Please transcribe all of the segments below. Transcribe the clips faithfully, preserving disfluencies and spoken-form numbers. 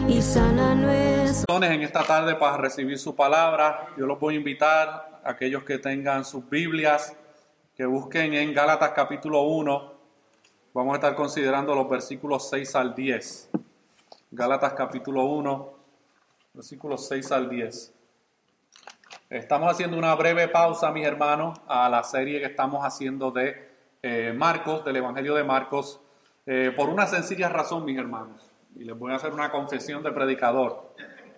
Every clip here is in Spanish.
y sana nuestro. En esta tarde para recibir su palabra, yo los voy a invitar a aquellos que tengan sus Biblias, que busquen en Gálatas capítulo uno. Vamos a estar considerando los versículos seis al diez. Gálatas capítulo uno, versículos seis al diez. Estamos haciendo una breve pausa, mis hermanos, a la serie que estamos haciendo de eh, Marcos, del Evangelio de Marcos, eh, por una sencilla razón, mis hermanos. Y les voy a hacer una confesión de predicador.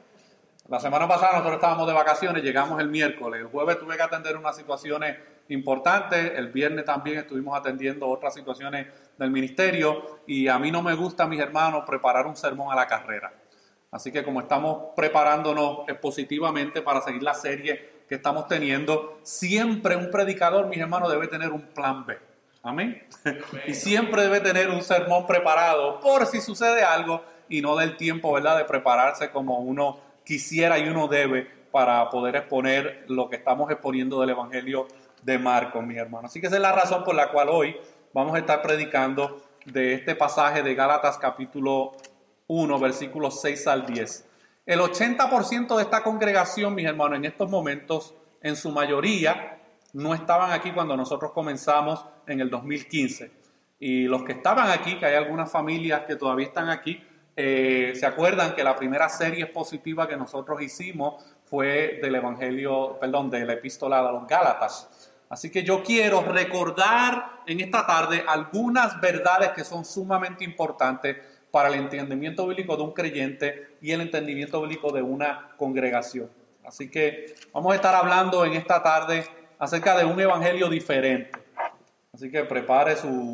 La semana pasada nosotros estábamos de vacaciones, llegamos el miércoles. El jueves tuve que atender unas situaciones importantes. El viernes también estuvimos atendiendo otras situaciones del ministerio. Y a mí no me gusta, mis hermanos, preparar un sermón a la carrera. Así que como estamos preparándonos expositivamente para seguir la serie que estamos teniendo, siempre un predicador, mis hermanos, debe tener un plan B. Amén. Y siempre debe tener un sermón preparado por si sucede algo y no del tiempo, ¿verdad?, de prepararse como uno quisiera y uno debe para poder exponer lo que estamos exponiendo del Evangelio de Marcos, mis hermanos. Así que esa es la razón por la cual hoy vamos a estar predicando de este pasaje de Gálatas capítulo uno, versículos seis al diez. El ochenta por ciento de esta congregación, mis hermanos, en estos momentos, en su mayoría, no estaban aquí cuando nosotros comenzamos en el dos mil quince. Y los que estaban aquí, que hay algunas familias que todavía están aquí, eh, se acuerdan que la primera serie expositiva que nosotros hicimos fue del Evangelio, perdón, de la Epístola de los Gálatas. Así que yo quiero recordar en esta tarde algunas verdades que son sumamente importantes para el entendimiento bíblico de un creyente y el entendimiento bíblico de una congregación. Así que vamos a estar hablando en esta tarde acerca de un evangelio diferente. Así que prepare su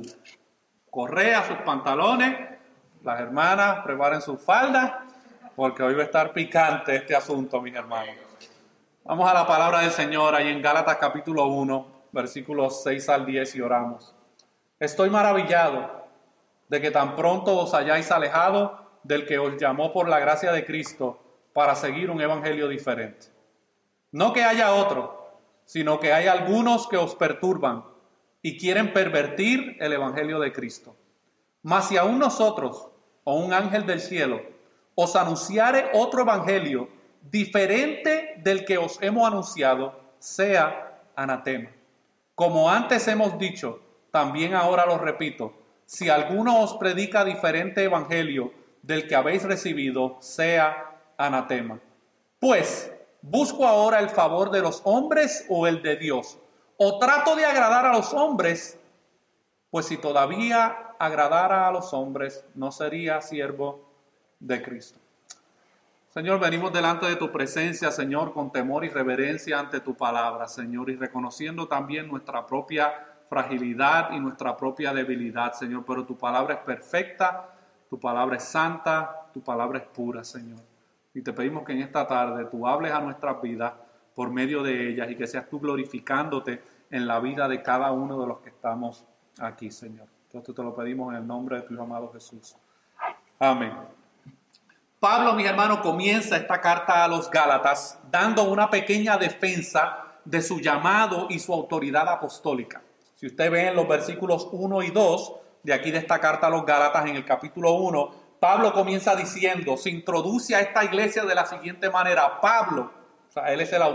correa, sus pantalones, las hermanas preparen sus faldas, porque hoy va a estar picante este asunto, mis hermanos. Vamos a la palabra del Señor ahí en Gálatas capítulo uno, versículos seis al diez y oramos. Estoy maravillado de que tan pronto os hayáis alejado del que os llamó por la gracia de Cristo para seguir un evangelio diferente. No que haya otro, sino que hay algunos que os perturban y quieren pervertir el evangelio de Cristo. Mas si aún nosotros, o un ángel del cielo, os anunciare otro evangelio diferente del que os hemos anunciado, sea anatema. Como antes hemos dicho, también ahora lo repito, si alguno os predica diferente evangelio del que habéis recibido, sea anatema. Pues, ¿busco ahora el favor de los hombres o el de Dios? ¿O trato de agradar a los hombres? Pues si todavía agradara a los hombres, no sería siervo de Cristo. Señor, venimos delante de tu presencia, Señor, con temor y reverencia ante tu palabra, Señor, y reconociendo también nuestra propia fragilidad y nuestra propia debilidad, Señor, pero tu palabra es perfecta, tu palabra es santa, tu palabra es pura, Señor. Y te pedimos que en esta tarde tú hables a nuestras vidas por medio de ellas y que seas tú glorificándote en la vida de cada uno de los que estamos aquí, Señor. Entonces te lo pedimos en el nombre de tu amado Jesús. Amén. Pablo, mis hermanos, comienza esta carta a los Gálatas dando una pequeña defensa de su llamado y su autoridad apostólica. Si usted ve en los versículos uno y dos de aquí de esta carta a los Gálatas, en el capítulo uno, Pablo comienza diciendo, se introduce a esta iglesia de la siguiente manera. Pablo, o sea, él es el autor